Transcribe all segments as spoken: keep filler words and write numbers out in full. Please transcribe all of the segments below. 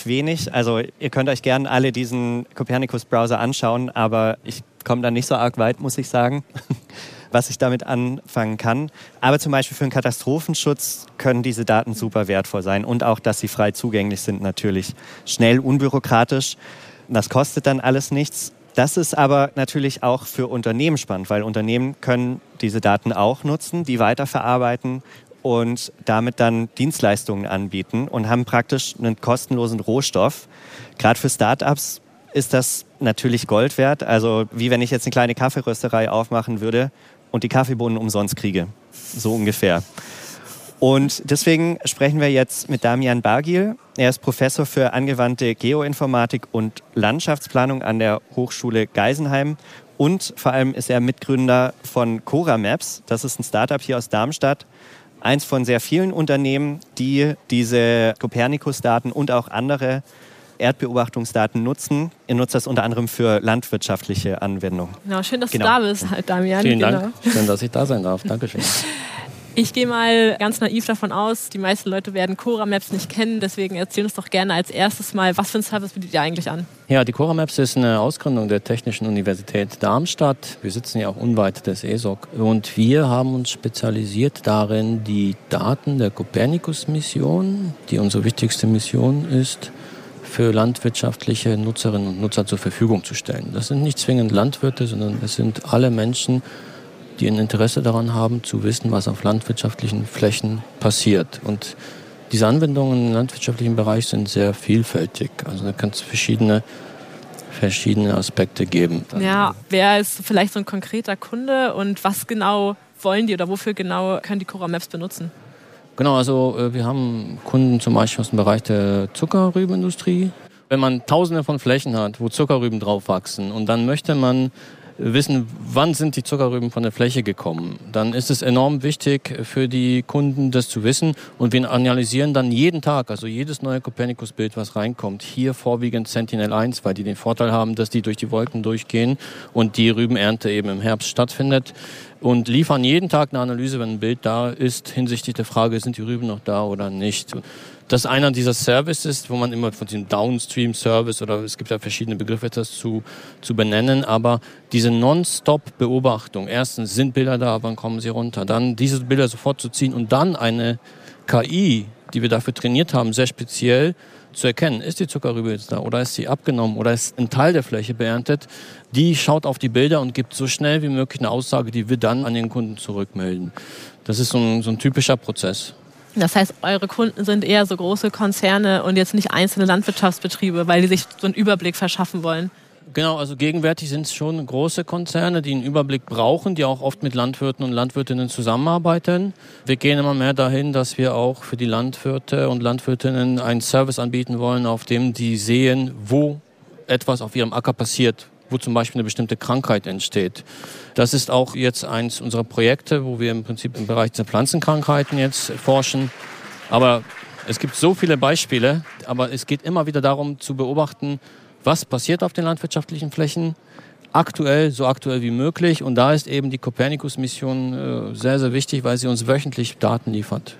relativ wenig. Also ihr könnt euch gerne alle diesen Copernicus-Browser anschauen, aber ich komme da nicht so arg weit, muss ich sagen, was ich damit anfangen kann. Aber zum Beispiel für den Katastrophenschutz können diese Daten super wertvoll sein und auch, dass sie frei zugänglich sind natürlich. Schnell, unbürokratisch. Das kostet dann alles nichts. Das ist aber natürlich auch für Unternehmen spannend, weil Unternehmen können diese Daten auch nutzen, die weiterverarbeiten und damit dann Dienstleistungen anbieten und haben praktisch einen kostenlosen Rohstoff. Gerade für Startups ist das natürlich Gold wert. Also wie wenn ich jetzt eine kleine Kaffeerösterei aufmachen würde und die Kaffeebohnen umsonst kriege. So ungefähr. Und deswegen sprechen wir jetzt mit Damian Bargil. Er ist Professor für angewandte Geoinformatik und Landschaftsplanung an der Hochschule Geisenheim. Und vor allem ist er Mitgründer von Cora Maps. Das ist ein Startup hier aus Darmstadt. Eins von sehr vielen Unternehmen, die diese Copernicus-Daten und auch andere Erdbeobachtungsdaten nutzen. Er nutzt das unter anderem für landwirtschaftliche Anwendungen. Genau, schön, dass genau. du da bist, halt, Damian. Vielen genau. Dank. Schön, dass ich da sein darf. Dankeschön. Ich gehe mal ganz naiv davon aus, die meisten Leute werden Cora Maps nicht kennen, deswegen erzähl uns doch gerne als erstes mal, was für einen Service bietet ihr eigentlich an? Ja, die Cora Maps ist eine Ausgründung der Technischen Universität Darmstadt. Wir sitzen ja auch unweit des E S O C. Und wir haben uns spezialisiert darin, die Daten der Copernicus-Mission, die unsere wichtigste Mission ist, für landwirtschaftliche Nutzerinnen und Nutzer zur Verfügung zu stellen. Das sind nicht zwingend Landwirte, sondern es sind alle Menschen, die ein Interesse daran haben, zu wissen, was auf landwirtschaftlichen Flächen passiert. Und diese Anwendungen im landwirtschaftlichen Bereich sind sehr vielfältig. Also da kann es verschiedene, verschiedene Aspekte geben. Ja, wer ist vielleicht so ein konkreter Kunde und was genau wollen die oder wofür genau können die Cora Maps benutzen? Genau, also wir haben Kunden zum Beispiel aus dem Bereich der Zuckerrübenindustrie. Wenn man tausende von Flächen hat, wo Zuckerrüben drauf wachsen und dann möchte man wissen, wann sind die Zuckerrüben von der Fläche gekommen, dann ist es enorm wichtig für die Kunden, das zu wissen. Und wir analysieren dann jeden Tag, also jedes neue Copernicus-Bild, was reinkommt, hier vorwiegend Sentinel eins, weil die den Vorteil haben, dass die durch die Wolken durchgehen und die Rübenernte eben im Herbst stattfindet. Und liefern jeden Tag eine Analyse, wenn ein Bild da ist, hinsichtlich der Frage, sind die Rüben noch da oder nicht. Das ist einer dieser Services, wo man immer von diesem Downstream-Service oder es gibt ja verschiedene Begriffe, das zu, zu benennen, aber diese Non-Stop-Beobachtung, erstens sind Bilder da, wann kommen sie runter, dann diese Bilder sofort zu ziehen und dann eine K I, die wir dafür trainiert haben, sehr speziell zu erkennen, ist die Zuckerrübe jetzt da oder ist sie abgenommen oder ist ein Teil der Fläche beerntet, die schaut auf die Bilder und gibt so schnell wie möglich eine Aussage, die wir dann an den Kunden zurückmelden. Das ist so ein, so ein typischer Prozess. Das heißt, eure Kunden sind eher so große Konzerne und jetzt nicht einzelne Landwirtschaftsbetriebe, weil die sich so einen Überblick verschaffen wollen? Genau, also gegenwärtig sind es schon große Konzerne, die einen Überblick brauchen, die auch oft mit Landwirten und Landwirtinnen zusammenarbeiten. Wir gehen immer mehr dahin, dass wir auch für die Landwirte und Landwirtinnen einen Service anbieten wollen, auf dem die sehen, wo etwas auf ihrem Acker passiert, wo zum Beispiel eine bestimmte Krankheit entsteht. Das ist auch jetzt eins unserer Projekte, wo wir im Prinzip im Bereich der Pflanzenkrankheiten jetzt forschen. Aber es gibt so viele Beispiele, aber es geht immer wieder darum zu beobachten, was passiert auf den landwirtschaftlichen Flächen, aktuell, so aktuell wie möglich. Und da ist eben die Copernicus-Mission äh, sehr, sehr wichtig, weil sie uns wöchentlich Daten liefert.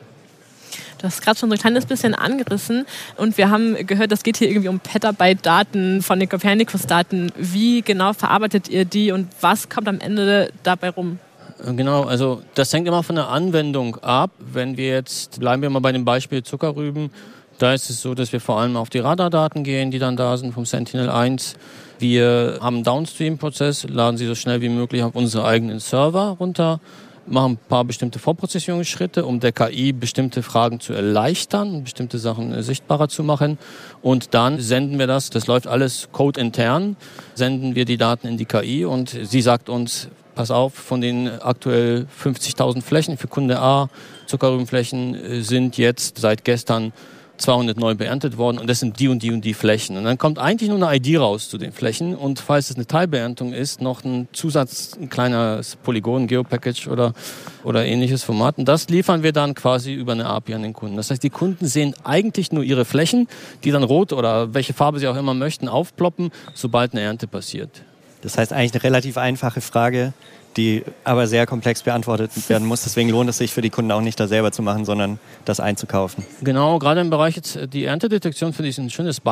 Du hast gerade schon so ein kleines bisschen angerissen und wir haben gehört, das geht hier irgendwie um Petabyte Daten von den Copernicus-Daten. Wie genau verarbeitet ihr die und was kommt am Ende dabei rum? Genau, also das hängt immer von der Anwendung ab. Wenn wir jetzt, bleiben wir mal bei dem Beispiel Zuckerrüben, da ist es so, dass wir vor allem auf die Radardaten gehen, die dann da sind vom Sentinel eins. Wir haben einen Downstream-Prozess, laden sie so schnell wie möglich auf unsere eigenen Server runter, machen ein paar bestimmte Vorprozessierungsschritte, um der K I bestimmte Fragen zu erleichtern, bestimmte Sachen sichtbarer zu machen. Und dann senden wir das, das läuft alles codeintern, senden wir die Daten in die K I und sie sagt uns, pass auf, von den aktuell fünfzigtausend Flächen für Kunde A, Zuckerrübenflächen, sind jetzt seit gestern zweihundert neu beerntet worden und das sind die und die und die Flächen. Und dann kommt eigentlich nur eine I D raus zu den Flächen und falls es eine Teilbeerntung ist, noch ein Zusatz, ein kleines Polygon, Geopackage oder, oder ähnliches Format. Und das liefern wir dann quasi über eine A P I an den Kunden. Das heißt, die Kunden sehen eigentlich nur ihre Flächen, die dann rot oder welche Farbe sie auch immer möchten, aufploppen, sobald eine Ernte passiert. Das heißt eigentlich eine relativ einfache Frage, die aber sehr komplex beantwortet werden muss. Deswegen lohnt es sich für die Kunden auch nicht, das selber zu machen, sondern das einzukaufen. Genau, gerade im Bereich jetzt die Erntedetektion finde ich ein schönes Beispiel.